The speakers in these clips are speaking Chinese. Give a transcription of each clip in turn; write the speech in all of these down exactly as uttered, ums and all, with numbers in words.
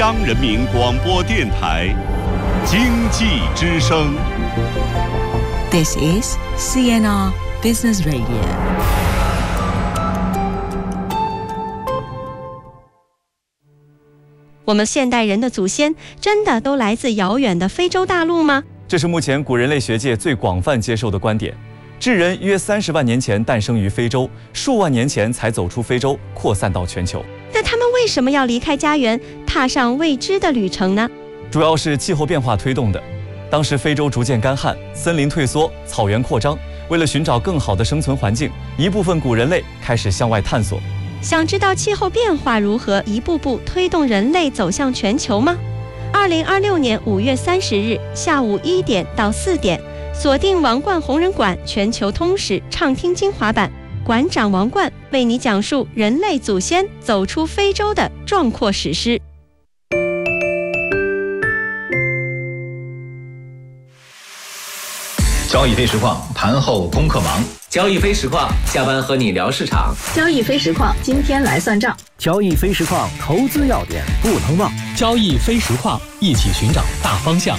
央人民广播电台经济之声。 This is C N R Business Radio。 我们现代人的祖先真的都来自遥远的非洲大陆吗？ 这是目前古人类学界最广泛接受的观点。智人约三十万年前诞生于非洲，数万年前才走出非洲，扩散到全球。 那他们为什么要离开家园，踏上未知的旅程呢？ 主要是气候变化推动的。当时非洲逐渐干旱，森林退缩，草原扩张。为了寻找更好的生存环境，一部分古人类开始向外探索。 想知道气候变化如何一步步推动人类走向全球吗？二零二六年五月三十日下午一点到四点，锁定王冠红人馆全球通史畅听精华版，馆长王冠为你讲述人类祖先走出非洲的壮阔史诗。 交易非实况，盘后功课忙。 交易非实况，下班和你聊市场。 交易非实况，今天来算账。 交易非实况，投资要点不能忘。 交易非实况，一起寻找大方向。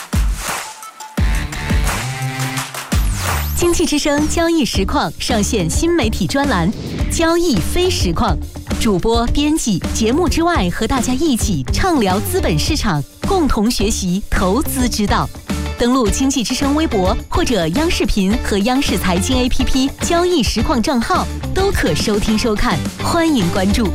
经济之声交易实况上线新媒体专栏交易非实况，主播编辑节目之外和大家一起畅聊资本市场，共同学习投资之道。登录经济之声微博或者央视频和央视财经 A P P 交易实况账号都可收听收看，欢迎关注。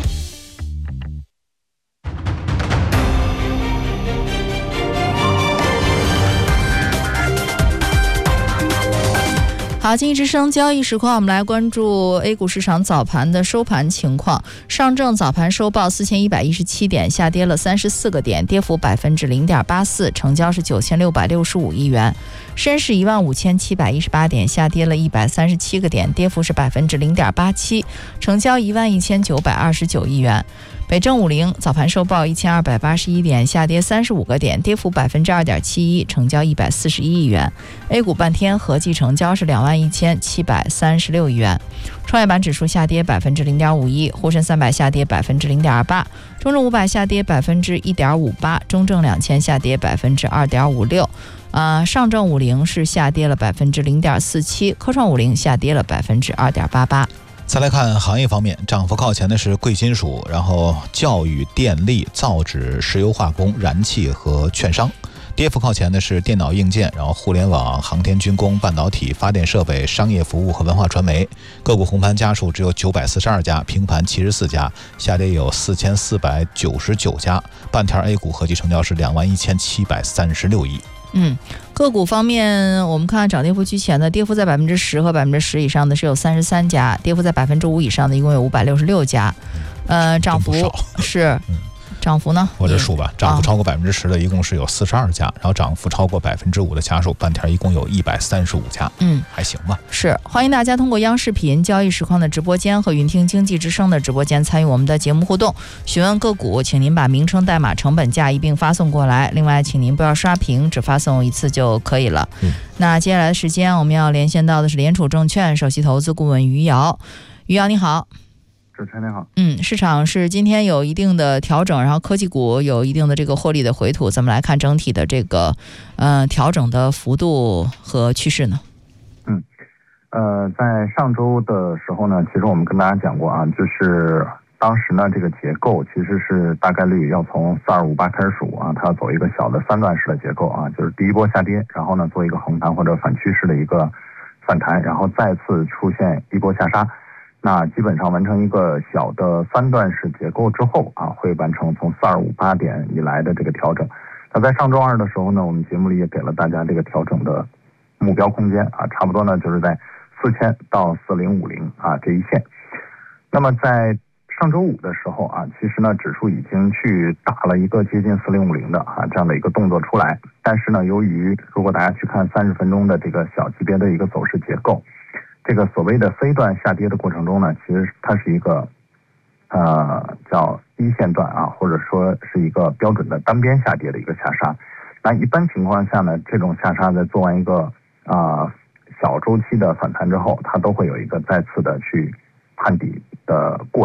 好，经济之声交易实况，我们来关注 A 股市场早盘的收盘情况。上证早盘收报四千一百一十七点，下跌了三十四个点，跌幅百分之零点八四，成交是九千六百六十五亿元。深市一万五千七百一十八点，下跌了一百三十七个点，跌幅是百分之零点八七，成交一万一千九百二十九亿元。北证五零早盘收报一千二百八十一点，下跌三十五个点，跌幅百分之二点七一，成交一百四十一亿元。A 股半天合计成交是两万一千七百三十六亿元。创业板指数下跌百分之零点五一，沪深三百下跌百分之零点二八，中证五百下跌百分之一点五八，中证两千下跌百分之二点五六。呃，上证五零是下跌了百分之零点四七，科创五零下跌了百分之二点八八。 再来看行业方面，涨幅靠前的是贵金属，然后教育、电力、造纸、石油化工、燃气和券商。跌幅靠前的是电脑硬件，然后互联网、航天军工、半导体、发电设备、商业服务和文化传媒。个股红盘家数只有九百四十二家，平盘七十四家，下跌有四千四百九十九家。半条 A 股合计成交是两万一千七百三十六亿。 嗯，个股方面，我们看涨跌幅居前的，跌幅在百分之十和百分之十以上的是有三十三家，跌幅在百分之五以上的一共有五百六十六家。呃，涨幅是。涨幅呢？ 我这数吧，涨幅超过百分之十的一共是有四十二家，然后涨幅超过百分之五的家数，半天一共有一百三十五家， 嗯， 还行吧。 是，欢迎大家通过央视频交易实况的直播间和云听经济之声的直播间参与我们的节目互动，询问个股，请您把名称、代码、成本价一并发送过来。另外，请您不要刷屏，只发送一次就可以了。 嗯， 那接下来的时间，我们要连线到的是联储证券首席投资顾问于瑶。于瑶，你好。 主持人你好。 嗯，市场是今天有一定的调整，然后科技股有一定的这个获利的回吐，咱们来看整体的这个呃调整的幅度和趋势呢？ 嗯，呃，在上周的时候呢，其实我们跟大家讲过啊，就是当时呢这个结构其实是大概率要从四二五八开始数啊，它要走一个小的三段式的结构啊，就是第一波下跌，然后呢做一个横盘或者反趋势的一个反弹，然后再次出现一波下杀。那基本上完成一个小的三段式结构之后啊，会完成从四二五八点以来的这个调整。那在上周二的时候呢，我们节目里也给了大家这个调整的目标空间啊，差不多呢就是在四千到四零五零啊这一线。那么在上周五的时候啊，其实呢指数已经去打了一个接近四零五零的啊这样的一个动作出来，但是呢，由于如果大家去看三十分钟的这个小级别的一个走势结构。这个所谓的飞段下跌的过程中呢，其实它是一个呃叫一线段啊，或者说是一个标准的单边下跌的一个下杀。那一般情况下呢，这种下杀在做完一个啊、呃、小周期的反弹之后，它都会有一个再次的去探底的过程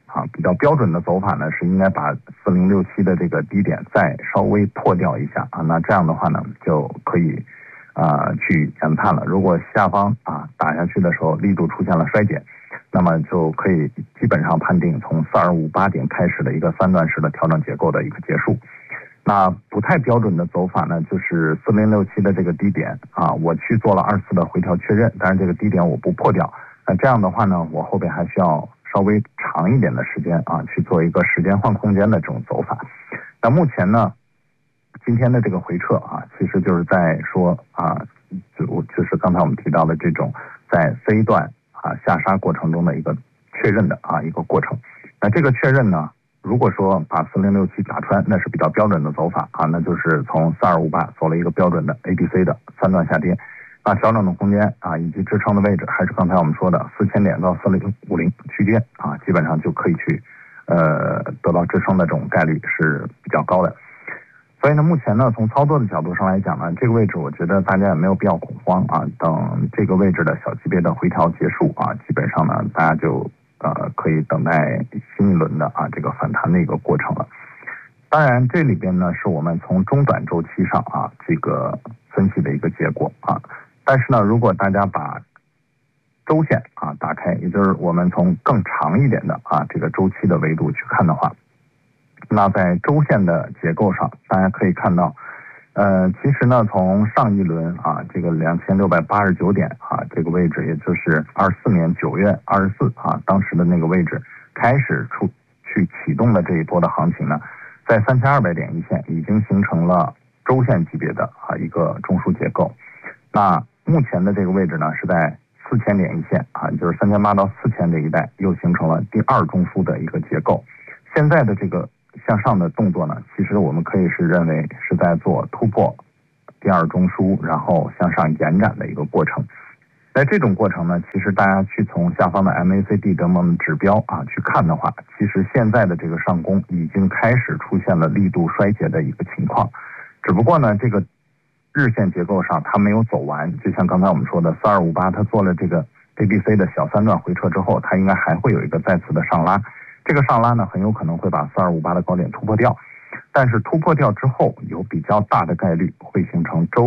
啊，比较标准的走法呢是应该把四零六七的这个低点再稍微破掉一下啊，那这样的话呢就可以啊、呃、去研判了。如果下方啊打下去的时候力度出现了衰减，那么就可以基本上判定从四二五八点开始的一个三段式的调整结构的一个结束。那不太标准的走法呢，就是四零六七的这个低点啊，我去做了二次的回调确认，但是这个低点我不破掉，那这样的话呢，我后边还需要稍微长一点的时间啊，去做一个时间换空间的这种走法。那目前呢，今天的这个回撤啊，其实就是在说啊，就就是刚才我们提到的这种在 C 段啊下杀过程中的一个确认的啊一个过程。那这个确认呢，如果说把四零六七打穿，那是比较标准的走法啊，那就是从四二五八走了一个标准的 A B C 的三段下跌。那调整的空间啊，以及支撑的位置，还是刚才我们说的四千点到四零五零区间啊，基本上就可以去呃得到支撑的这种概率是比较高的。所以呢，目前呢，从操作的角度上来讲呢，这个位置我觉得大家也没有必要恐慌啊，等这个位置的小级别的回调结束啊，基本上呢，大家就呃可以等待新一轮的啊这个反弹的一个过程了。当然，这里边呢是我们从中短周期上啊这个分析的一个结果啊。但是呢，如果大家把周线啊打开，也就是我们从更长一点的啊这个周期的维度去看的话，那在周线的结构上，大家可以看到，呃，其实呢，从上一轮啊这个两千六百八十九点啊这个位置，也就是二四年九月二十四啊当时的那个位置开始出去启动的这一波的行情呢，在三千二百点一线已经形成了周线级别的啊一个中枢结构。那目前的这个位置呢，是在四千点一线啊，就是三千八到四千这一带，又形成了第二中枢的一个结构。现在的这个向上的动作呢，其实我们可以是认为是在做突破第二中枢，然后向上延展的一个过程。在这种过程呢，其实大家去从下方的 M A C D 等等指标啊去看的话，其实现在的这个上攻已经开始出现了力度衰竭的一个情况。只不过呢，这个日线结构上它没有走完，就像刚才我们说的四二五八，它做了这个 A B C 的小三段回撤之后，它应该还会有一个再次的上拉。这个上拉呢，很有可能会把四二五八的高点突破掉，但是突破掉之后，有比较大的概率会形成周